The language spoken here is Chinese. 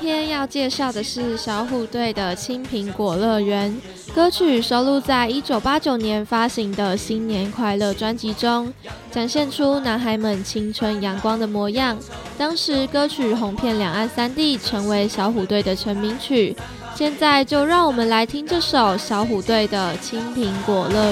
天要介绍的是小虎队的《青苹果乐园》歌曲，收录在1989年发行的《新年快乐》专辑中，展现出男孩们青春阳光的模样。当时歌曲红遍两岸三地，成为小虎队的成名曲。现在就让我们来听这首小虎队的《青苹果乐园》。